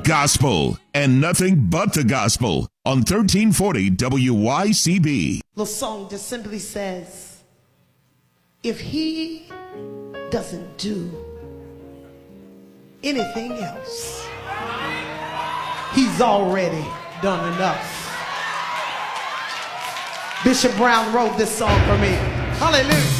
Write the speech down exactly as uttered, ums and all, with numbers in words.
gospel and nothing but the gospel on thirteen forty W Y C B. The song just simply says, if he doesn't do anything else, he's already done enough. Bishop Brown wrote this song for me. Hallelujah.